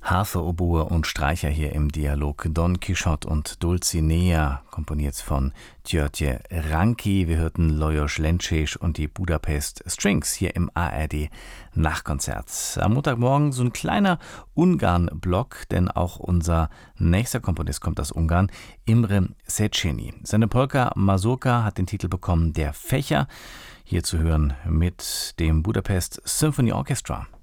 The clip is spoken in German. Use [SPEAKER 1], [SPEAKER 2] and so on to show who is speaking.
[SPEAKER 1] Harfe, Oboe und Streicher hier im Dialog. Don Quixote und Dulcinea, komponiert von György Ránki. Wir hörten Lajos Lencsés und die Budapest Strings hier im ARD Nachkonzert. Am Montagmorgen so ein kleiner Ungarn-Block, denn auch unser nächster Komponist kommt aus Ungarn, Imre Széchenyi. Seine Polka Mazurka hat den Titel bekommen Der Fächer. Hier zu hören mit dem Budapest Symphony Orchestra.